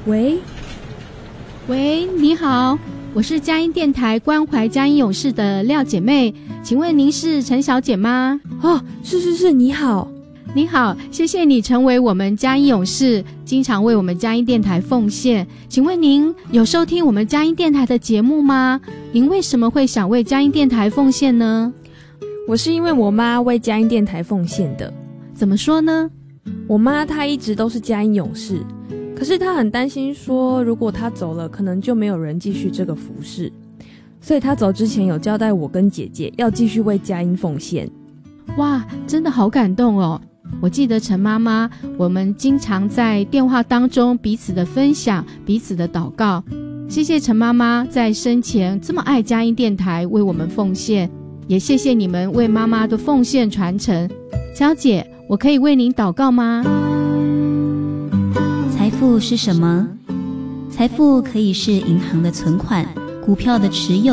喂，你好，我是佳音电台关怀佳音勇士的廖姐妹，请问您是陈小姐吗？ 哦，是，你好。 你好，谢谢你成为我们佳音勇士，经常为我们佳音电台奉献。请问您有收听我们佳音电台的节目吗？您为什么会想为佳音电台奉献呢？ 我是因为我妈为佳音电台奉献的。 怎么说呢？ 我妈她一直都是佳音勇士，可是她很担心说，如果她走了，可能就没有人继续这个服事，所以她走之前有交代我跟姐姐要继续为佳音奉献。 哇，真的好感动哦！我记得陈妈妈，我们经常在电话当中彼此的分享，彼此的祷告。谢谢陈妈妈在生前这么爱佳音电台，为我们奉献，也谢谢你们为妈妈的奉献传承。小姐，我可以为您祷告吗？ 财富是什么？财富可以是银行的存款、股票的持有、